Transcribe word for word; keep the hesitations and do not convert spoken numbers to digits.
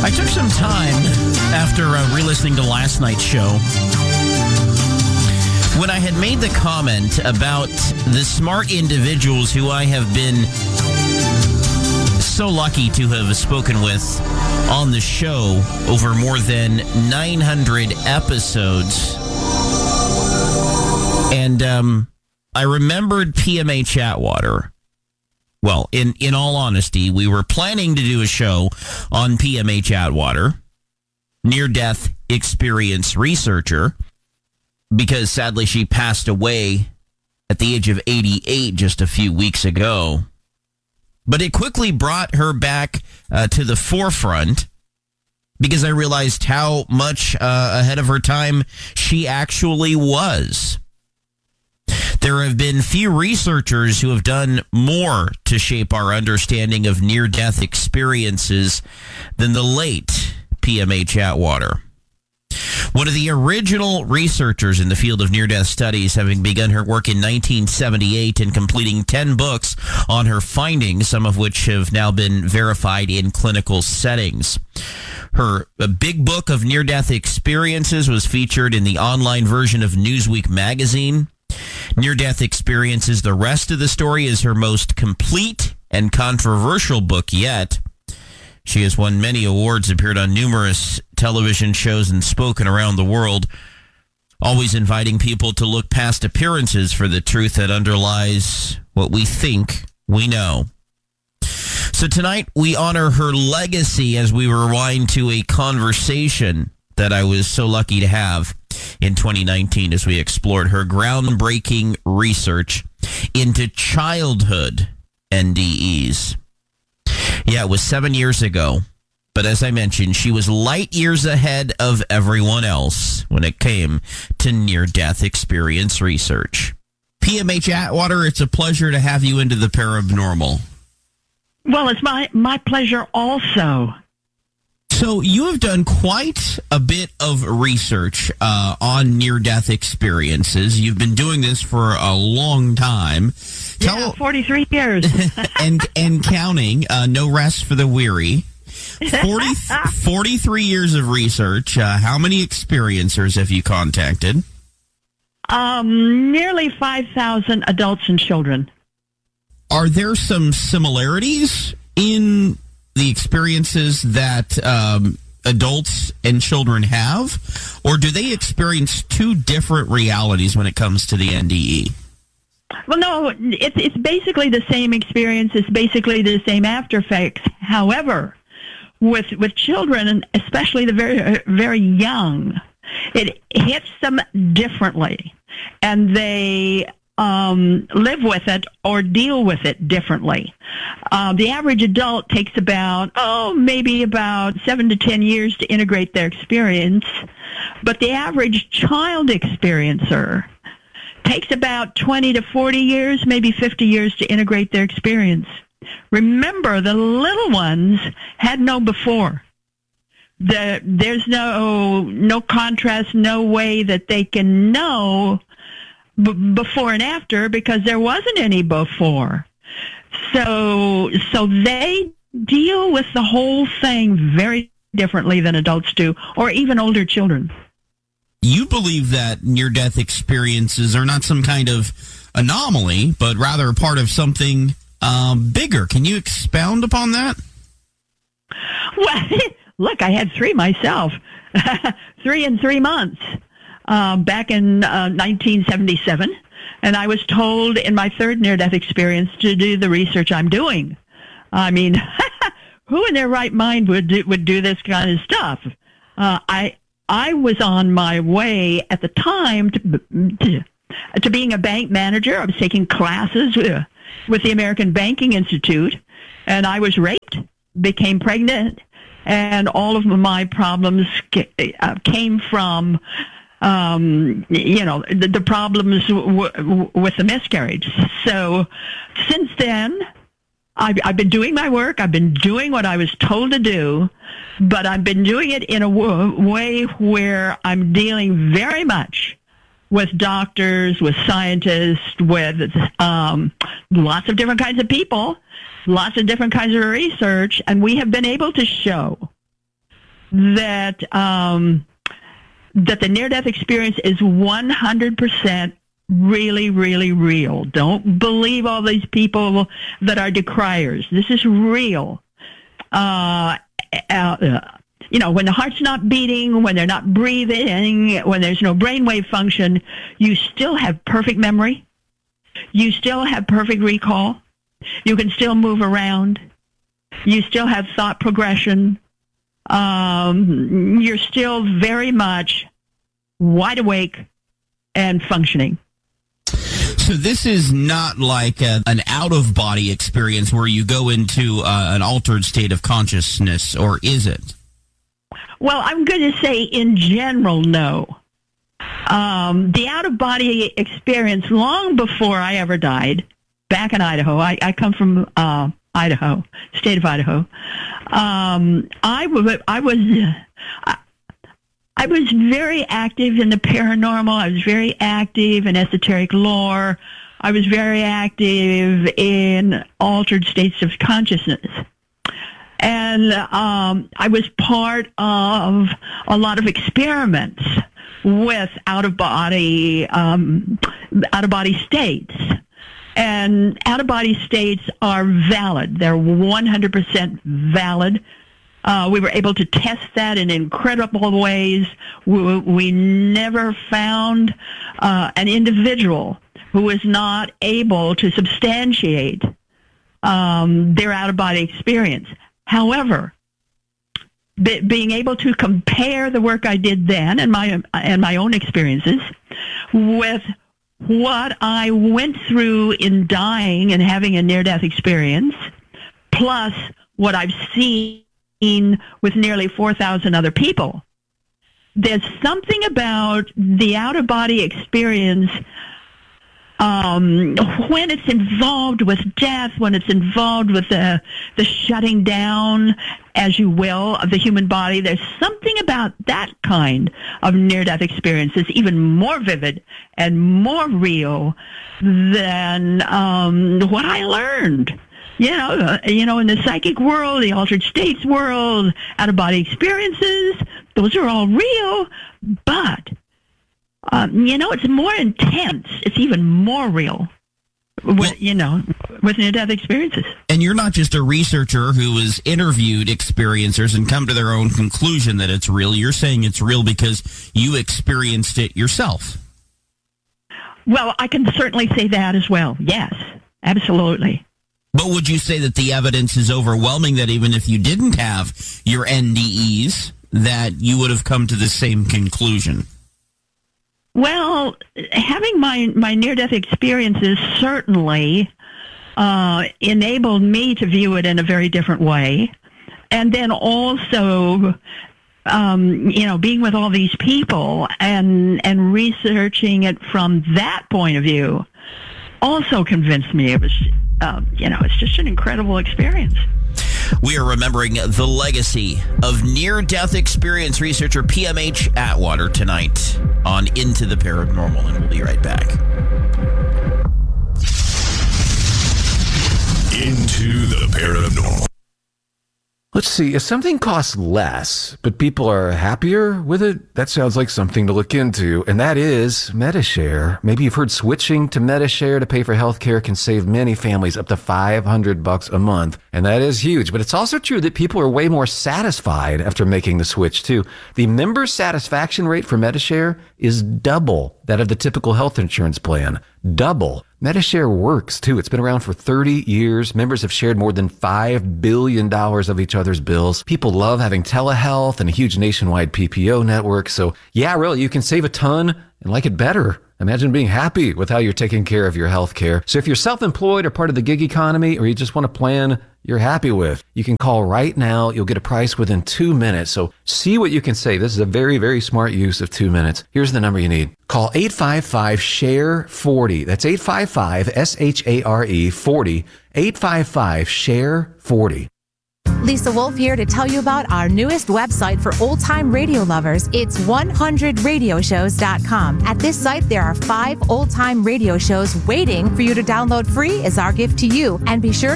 I took some time after uh, re-listening to last night's show when I had made the comment about the smart individuals who I have been so lucky to have spoken with on the show over more than nine hundred episodes. And um, I remembered P M H Atwater. Well, in, in all honesty, we were planning to do a show on P M H Atwater, near-death experience researcher, because sadly she passed away at the age of eighty-eight just a few weeks ago. But it quickly brought her back uh, to the forefront because I realized how much uh, ahead of her time she actually was. There have been few researchers who have done more to shape our understanding of near-death experiences than the late P M H Atwater. One of the original researchers in the field of near-death studies, having begun her work in nineteen seventy-eight and completing ten books on her findings, some of which have now been verified in clinical settings. Her a big book of near-death experiences was featured in the online version of Newsweek magazine. Near-Death Experiences, The Rest of the Story, is her most complete and controversial book yet. She has won many awards, appeared on numerous television shows, and spoken around the world, always inviting people to look past appearances for the truth that underlies what we think we know. So tonight, we honor her legacy as we rewind to a conversation that I was so lucky to have in twenty nineteen as we explored her groundbreaking research into childhood N D Es. Yeah, it was seven years ago, but as I mentioned, she was light years ahead of everyone else when it came to near-death experience research. P M H Atwater, it's a pleasure to have you into the paranormal. Well, it's my, my pleasure also. So you have done quite a bit of research uh, on near-death experiences. You've been doing this for a long time. Tell, yeah, forty-three years. and and counting, uh, no rest for the weary. forty, forty-three years of research. Uh, how many experiencers have you contacted? Um, nearly five thousand adults and children. Are there some similarities in the experiences that um, adults and children have, or do they experience two different realities when it comes to the N D E? Well, no, it's it's basically the same experience. It's basically the same after effects. However, with with children, and especially the very very young, it hits them differently, and they um, live with it or deal with it differently. Uh, the average adult takes about, oh, maybe about seven to ten years to integrate their experience, but the average child experiencer takes about twenty to forty years, maybe fifty years to integrate their experience. Remember, the little ones had no before. The, there's no no contrast, no way that they can know b- before and after because there wasn't any before. So, so they deal with the whole thing very differently than adults do, or even older children. You believe that near-death experiences are not some kind of anomaly, but rather part of something um, bigger. Can you expound upon that? Well, look, I had three myself, three in three months uh, back in uh, nineteen seventy-seven, and I was told in my third near-death experience to do the research I'm doing. I mean, who in their right mind would do, would do this kind of stuff? Uh, I. I was on my way at the time to, to to being a bank manager. I was taking classes with, with the American Banking Institute, and I was raped, became pregnant, and all of my problems uh, came from, um, you know, the, the problems w- w- with the miscarriage. So since then, I've, I've been doing my work. I've been doing what I was told to do, but I've been doing it in a w- way where I'm dealing very much with doctors, with scientists, with um, lots of different kinds of people, lots of different kinds of research, and we have been able to show that um, that the near-death experience is one hundred percent really, really real. Don't believe all these people that are decriers. This is real. Uh, uh, you know, when the heart's not beating, when they're not breathing, when there's no brainwave function, you still have perfect memory. You still have perfect recall. You can still move around. You still have thought progression. Um, you're still very much wide awake and functioning. So this is not like a, an out-of-body experience where you go into uh, an altered state of consciousness, or is it? Well, I'm going to say in general, no. Um, the out-of-body experience, long before I ever died, back in Idaho, I, I come from uh, Idaho, state of Idaho, um, I, w- I was... I, I was very active in the paranormal. I was very active in esoteric lore. I was very active in altered states of consciousness. And um, I was part of a lot of experiments with out-of-body, um, out-of-body states. And out-of-body states are valid. They're one hundred percent valid. Uh, we were able to test that in incredible ways. We, we never found uh, an individual who was not able to substantiate um, their out-of-body experience. However, be, being able to compare the work I did then and my and my own experiences with what I went through in dying and having a near-death experience, plus what I've seen with nearly four thousand other people. There's something about the out-of-body experience um, when it's involved with death, when it's involved with the, the shutting down, as you will, of the human body. There's something about that kind of near-death experience that's even more vivid and more real than um, what I learned. You know, uh, you know, in the psychic world, the altered states world, out-of-body experiences, those are all real, but, um, you know, it's more intense. It's even more real, with, well, you know, with near-death experiences. And you're not just a researcher who has interviewed experiencers and come to their own conclusion that it's real. You're saying it's real because you experienced it yourself. Well, I can certainly say that as well. Yes, absolutely. But would you say that the evidence is overwhelming that even if you didn't have your N D Es, that you would have come to the same conclusion? Well, having my, my near-death experiences certainly uh, enabled me to view it in a very different way. And then also, um, you know, being with all these people and and researching it from that point of view also convinced me it was... Um, you know, it's just an incredible experience. We are remembering the legacy of near-death experience researcher P M H Atwater tonight on Into the Paranormal, and we'll be right back. Into the Paranormal. Let's see, if something costs less, but people are happier with it, that sounds like something to look into, and that is Medi-Share. Maybe you've heard switching to Medi-Share to pay for healthcare can save many families up to five hundred bucks a month, and that is huge. But it's also true that people are way more satisfied after making the switch, too. The member satisfaction rate for Medi-Share is double that of the typical health insurance plan. Double. Medi-Share works, too. It's been around for thirty years. Members have shared more than five billion dollars of each other's bills. People love having telehealth and a huge nationwide P P O network. So, yeah, really, you can save a ton and like it better. Imagine being happy with how you're taking care of your health care. So if you're self-employed or part of the gig economy, or you just want a plan you're happy with, you can call right now. You'll get a price within two minutes. So see what you can save. This is a very, very smart use of two minutes. Here's the number you need. Call eight five five, S H A R E, forty. That's eight five five, S H A R E, forty. eight five five, S H A R E, forty. Lisa Wolf here to tell you about our newest website for old-time radio lovers. It's one hundred radio shows dot com. At this site, there are five old-time radio shows waiting for you to download free as our gift to you. And be sure